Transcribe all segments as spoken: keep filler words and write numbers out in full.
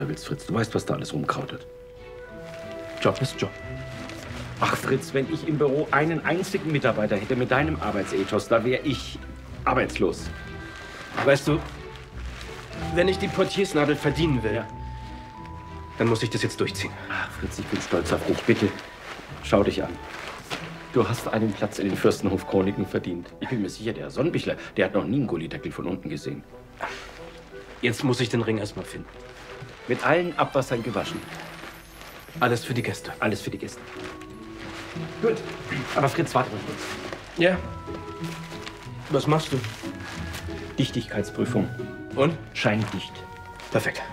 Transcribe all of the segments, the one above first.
willst, Fritz. Du weißt, was da alles rumkrautet. Job ist Job. Ach, Fritz, wenn ich im Büro einen einzigen Mitarbeiter hätte mit deinem Arbeitsethos, da wäre ich arbeitslos. Weißt du, wenn ich die Portiersnadel verdienen will, Ja. dann muss ich das jetzt durchziehen. Ach, Fritz, ich bin stolz auf dich. Bitte, schau dich an. Du hast einen Platz in den Fürstenhof-Chroniken verdient. Ich bin mir sicher, der Sonnenbichler, der hat noch nie einen Gullideckel von unten gesehen. Jetzt muss ich den Ring erstmal finden. Mit allen Abwassern gewaschen. Alles für die Gäste. Alles für die Gäste. Gut. Aber Fritz, warte mal kurz. Ja. Was machst du? Dichtigkeitsprüfung. Und? Scheindicht. Perfekt.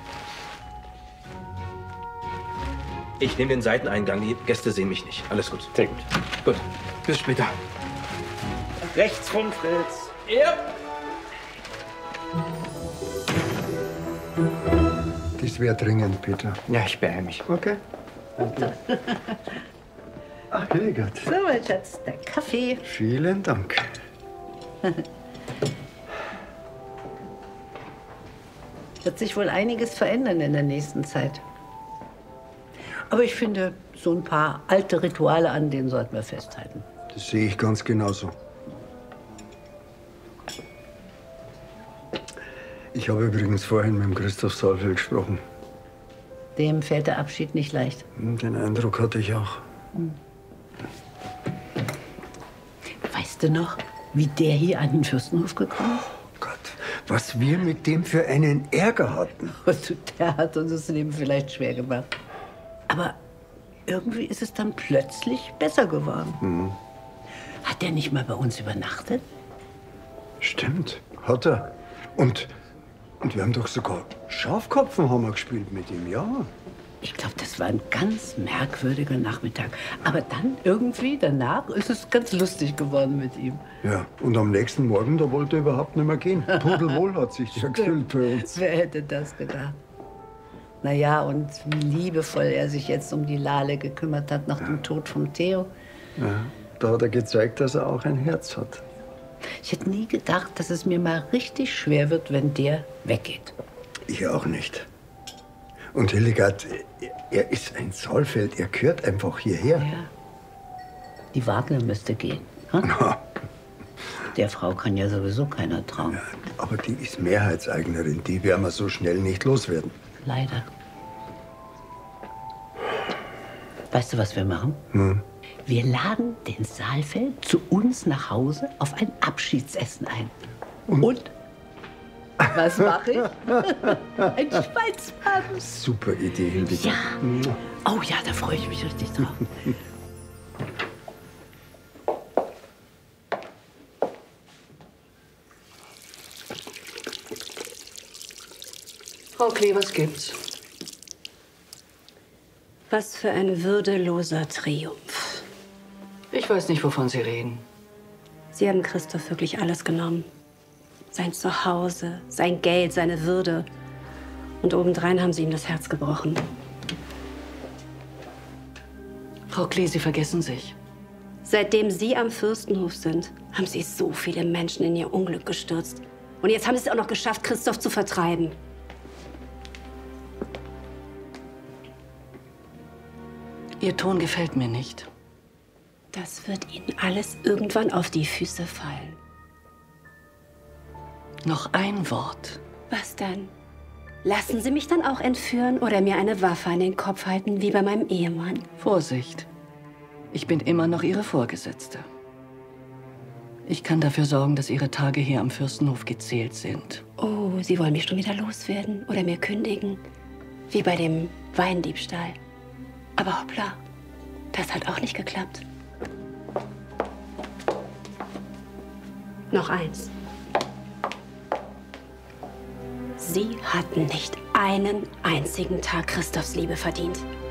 Ich nehme den Seiteneingang. Die Gäste sehen mich nicht. Alles gut. Sehr gut. Gut. Bis später. Rechts rum, Fritz. Ja. Das wäre dringend, Peter. Ja, ich beeile mich. Okay. Danke. Ach, Hildegard. So, mein Schatz, der Kaffee. Vielen Dank. Wird sich wohl einiges verändern in der nächsten Zeit. Aber ich finde, so ein paar alte Rituale, an denen sollten wir festhalten. Das sehe ich ganz genauso. Ich habe übrigens vorhin mit dem Christoph Saalfeld gesprochen. Dem fällt der Abschied nicht leicht. Den Eindruck hatte ich auch. Weißt du noch, wie der hier an den Fürstenhof gekommen ist? Oh Gott, was wir mit dem für einen Ärger hatten. Also, der hat uns das Leben vielleicht schwer gemacht. Aber irgendwie ist es dann plötzlich besser geworden. Mhm. Hat der nicht mal bei uns übernachtet? Stimmt, hat er. Und, und wir haben doch sogar Schafkopfen haben wir gespielt mit ihm, ja. Ich glaube, das war ein ganz merkwürdiger Nachmittag. Aber dann irgendwie danach ist es ganz lustig geworden mit ihm. Ja, und am nächsten Morgen, da wollte er überhaupt nicht mehr gehen. Pudelwohl hat sich der gefühlt bei uns. Wer hätte das gedacht? Na ja, und wie liebevoll er sich jetzt um die Lale gekümmert hat nach dem Tod von Theo. Ja, da hat er gezeigt, dass er auch ein Herz hat. Ich hätte nie gedacht, dass es mir mal richtig schwer wird, wenn der weggeht. Ich auch nicht. Und Hildegard, er ist ein Saalfeld, er gehört einfach hierher. Ja. Die Wagner müsste gehen. Hm? Der Frau kann ja sowieso keiner trauen. Ja, aber die ist Mehrheitseignerin, die werden wir so schnell nicht loswerden. Leider. Weißt du, was wir machen? Hm. Wir laden den Saalfeld zu uns nach Hause auf ein Abschiedsessen ein. Und? Und? Was mache ich? Ein Schweinsbraten. Super Idee, Hildegard. Ja. Oh ja, da freue ich mich richtig drauf. Frau Klee, was gibt's? Was für ein würdeloser Triumph. Ich weiß nicht, wovon Sie reden. Sie haben Christoph wirklich alles genommen. Sein Zuhause, sein Geld, seine Würde. Und obendrein haben Sie ihm das Herz gebrochen. Frau Klee, Sie vergessen sich. Seitdem Sie am Fürstenhof sind, haben Sie so viele Menschen in ihr Unglück gestürzt. Und jetzt haben Sie es auch noch geschafft, Christoph zu vertreiben. Ihr Ton gefällt mir nicht. Das wird Ihnen alles irgendwann auf die Füße fallen. Noch ein Wort. Was dann? Lassen Sie mich dann auch entführen oder mir eine Waffe an den Kopf halten, wie bei meinem Ehemann? Vorsicht. Ich bin immer noch Ihre Vorgesetzte. Ich kann dafür sorgen, dass Ihre Tage hier am Fürstenhof gezählt sind. Oh, Sie wollen mich schon wieder loswerden oder mir kündigen? Wie bei dem Weindiebstahl. Aber hoppla, das hat auch nicht geklappt. Noch eins. Sie hatten nicht einen einzigen Tag Christophs Liebe verdient.